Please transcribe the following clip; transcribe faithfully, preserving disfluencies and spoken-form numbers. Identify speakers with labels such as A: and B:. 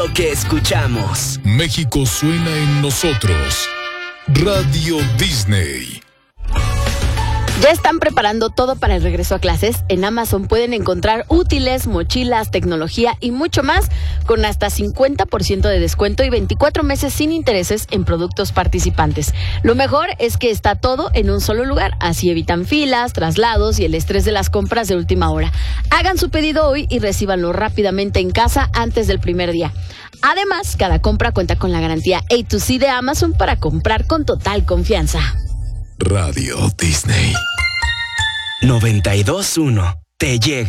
A: lo que escuchamos.
B: México suena en nosotros. Radio Disney.
C: ¿Ya están preparando todo para el regreso a clases? En Amazon pueden encontrar útiles, mochilas, tecnología y mucho más con hasta cincuenta por ciento de descuento y veinticuatro meses sin intereses en productos participantes. Lo mejor es que está todo en un solo lugar, así evitan filas, traslados y el estrés de las compras de última hora. Hagan su pedido hoy y recíbanlo rápidamente en casa antes del primer día. Además, cada compra cuenta con la garantía A to Z de Amazon para comprar con total confianza.
B: Radio Disney
A: noventa y dos punto uno te llega.